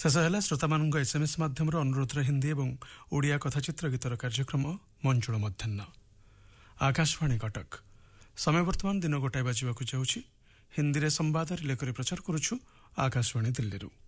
शेष है श्रोता मान एसएमएस माध्यम अनुरोध हिंदी और ओडिया कथाचित्र गीतर कार्यक्रम मंजुल मध्याह्न आकाशवाणी कटक समय वर्तमान दिन 1 बजे जाऊँगी हिंदी में संवाद रिले प्रचार करुछु आकाशवाणी दिल्ली।